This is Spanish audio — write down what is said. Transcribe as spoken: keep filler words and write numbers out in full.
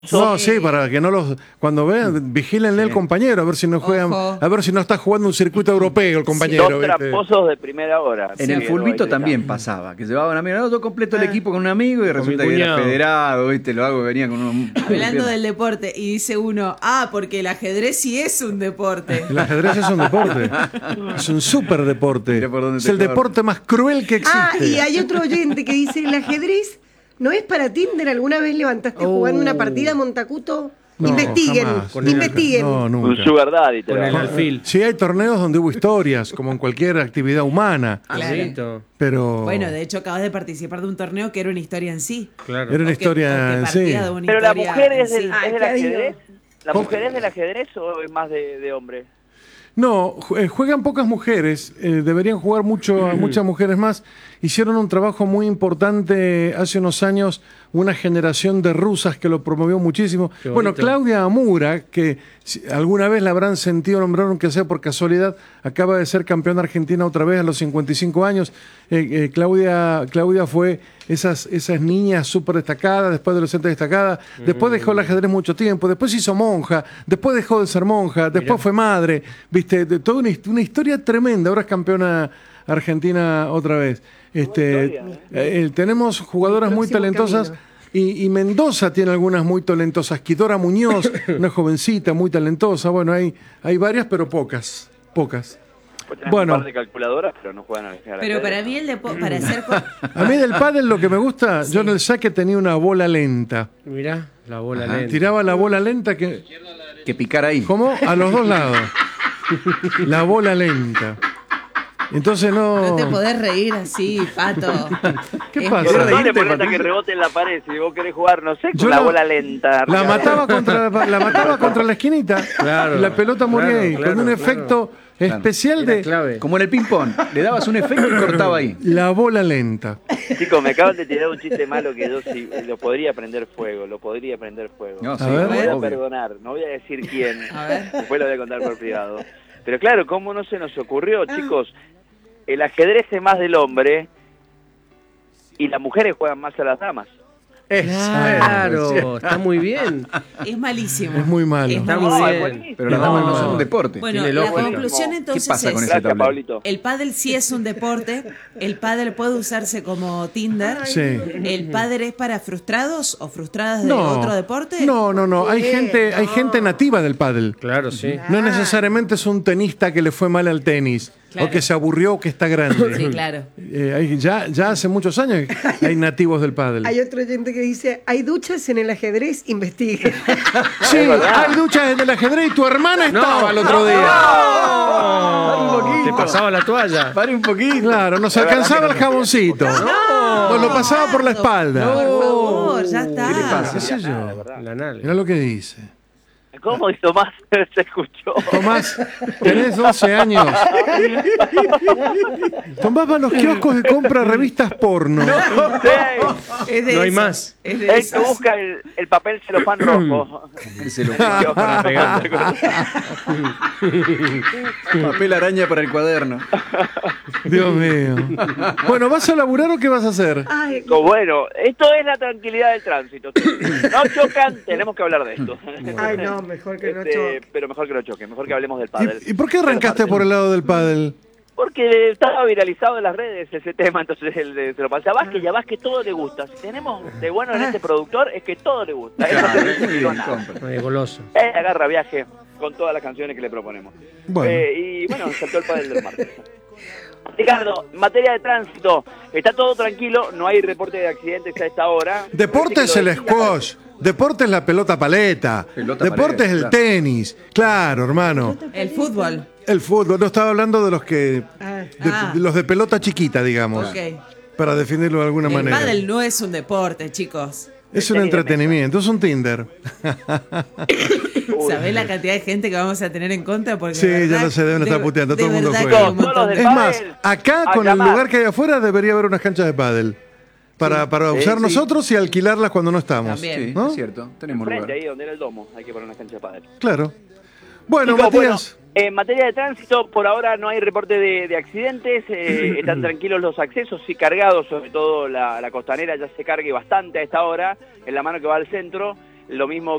No, sí, para que no los... Cuando vean, vigílenle Sí. el compañero, a ver si no juegan... Ojo. A ver si no está jugando un circuito europeo el compañero. Dos ¿viste? tramposos de primera hora. En el Sí, fulbito ahí también está. pasaba, que llevaban a mí, no, yo completo el Ah. equipo con un amigo y resulta mi que era cuñado. federado, ¿viste? Lo hago, venía con un... Hablando del deporte, y dice uno, ah, porque el ajedrez sí es un deporte. El ajedrez es un deporte. Es un súper deporte. Mira por dónde Es te el corre. deporte más cruel que existe. Ah, y hay otro oyente que dice, el ajedrez no es para Tinder. ¿Alguna vez levantaste jugando una partida, Montacuto? No, investiguen, jamás. Con el- investiguen. No, Un nunca. sugar daddy. te Con lo el hago. alfil. Sí hay torneos donde hubo historias, como en cualquier actividad humana, Claro. Alfilito. pero... Bueno, de hecho acabas de participar de un torneo que era una historia en sí. Claro. Era una O que- historia, o que sí. partía de una Pero la historia mujer en es del, sí. Ah, es del ¿qué ha dicho? ajedrez. ¿La ¿Cómo? mujer es del ajedrez o es más de, de hombre? No, ju- eh, juegan pocas mujeres, eh, deberían jugar mucho, muchas mujeres más. Hicieron un trabajo muy importante hace unos años, una generación de rusas que lo promovió muchísimo. Qué Bueno, bonito. Claudia Amura, que si- alguna vez la habrán sentido nombrar, aunque sea por casualidad, acaba de ser campeona argentina otra vez a los cincuenta y cinco años. Eh, eh, Claudia, Claudia fue esas, esas niñas súper destacadas, después adolescente destacada, después dejó el ajedrez mucho tiempo, después se hizo monja, después dejó de ser monja, después fue madre, viste, de, toda una, hist- una historia tremenda, ahora es campeona argentina otra vez. Este, historia, eh, eh, tenemos jugadoras El muy próximo talentosas. camino. Y, y Mendoza tiene algunas muy talentosas. Quidora Muñoz, una jovencita muy talentosa. Bueno, hay, hay varias, pero pocas. Pocas. Pues tenés Bueno. un par de calculadoras, pero no juegan al ajedrez. Pero para mí el deporte, para hacer... co- A mí del pádel lo que me gusta, yo en el saque tenía una bola lenta. Mirá, la bola Ajá. lenta. Tiraba la bola lenta que... Que picar ahí. ¿Cómo? A los dos lados. La bola lenta. Entonces no... No te podés reír así, Pato. ¿Qué Es pasa? Pero no le reírte, pones a que Patricio. rebote en la pared si vos querés jugar, no sé, con Yo la la- bola lenta. La mataba contra la, la mataba contra la esquinita. Claro, y la pelota moría claro, ahí, claro, con un claro. efecto especial Era de clave. Como en el ping-pong, le dabas un efecto y cortaba ahí. la bola lenta. Chicos, me acaban de tirar un chiste malo que yo sí lo podría prender fuego, lo podría prender fuego. No, sí, A ver. No voy a obvio. perdonar, no voy a decir quién. A ver. Después lo voy a contar por privado. Pero claro, ¿cómo no se nos ocurrió, chicos? El ajedrez es más del hombre y las mujeres juegan más a las damas. Claro, está muy bien. Es malísimo. Es muy malo. Es Está malísimo. muy No, es bien. buenísimo. Pero las No, damas no no. son un deporte. Bueno, Tiene la lógica. conclusión entonces ¿Qué pasa es... con ese Gracias, tablero? Pablito. El pádel sí es un deporte, el pádel puede usarse como Tinder. Sí. ¿El pádel es para frustrados o frustradas de No, otro deporte? no, no, no. Hay gente, hay gente nativa del pádel. Claro, sí. No necesariamente es un tenista que le fue mal al tenis Claro. o que se aburrió o que está grande. Sí, claro. Eh, hay- ya, ya hace muchos años hay nativos del pádel. Hay otro oyente que dice, hay duchas en el ajedrez, investiguen. Sí, hay duchas en el ajedrez y tu hermana estaba el otro día. Oh, te pasaba la toalla. Pare un poquito. Claro, nos alcanzaba el jaboncito. Nos lo pasaba por la espalda. Por favor, ya está. ¿Qué le pasa? ¿Qué sé yo? La nalga. Mirá lo que dice. ¿Cómo Tomás se escuchó? Tomás, tenés doce años. Tomás va a los kioscos de compra revistas porno. Sí. Es de No hay esos, más. Es de Él que esos. busca el, el papel celofán rojo. Se lo Para pegar. papel araña para el cuaderno. Dios mío. Bueno, ¿vas a laburar o qué vas a hacer? Ay, Digo, bueno, esto es la tranquilidad del tránsito. No chocan, tenemos que hablar de esto. ay, no, mejor que no Este, choque. pero mejor que no choquen, mejor que hablemos del pádel. ¿Y, y por qué arrancaste por el lado del pádel? Porque estaba viralizado en las redes ese tema, entonces él, eh, se lo pasé a Vázquez y a Vázquez todo le gusta. Si tenemos de bueno en este productor es que todo le gusta. Eso Claro, no muy digo bien, nada. compra. Eh, Goloso. Él agarra viaje con todas las canciones que le proponemos. Bueno. Eh, y bueno, saltó el pádel del martes. Ricardo, en materia de tránsito, está todo tranquilo, no hay reporte de accidentes a esta hora. Deporte es Parece que el lo decía- squash. Deporte es la pelota paleta. Pelota Deporte paleta, es el claro. tenis. Claro, hermano. El fútbol. El fútbol. No estaba hablando de los que. Ah. De, Ah. de los de pelota chiquita, digamos. Ok. Para definirlo de alguna El manera. pádel no es un deporte, chicos. Es un entretenimiento, es un Tinder. ¿Sabés la cantidad de gente que vamos a tener en contra? Porque Sí, de ya verdad- lo sé, deben de- estar puteando, de todo el mundo verdad juega. que hay un Todos los montón del de- Es más, pádel, acá a con el llamar. lugar que hay afuera debería haber unas canchas de pádel. Para, para usar sí. nosotros y alquilarlas cuando no estamos. También. Sí, ¿No? es cierto. Tenemos Frente lugar. ahí donde era el domo, hay que poner una cancha de pádel. Claro. Bueno, Chicos, Matías. bueno, en materia de tránsito, por ahora no hay reporte de, de accidentes, eh, están tranquilos los accesos, sí cargados, sobre todo la, la costanera ya se cargue bastante a esta hora, en la mano que va al centro. lo mismo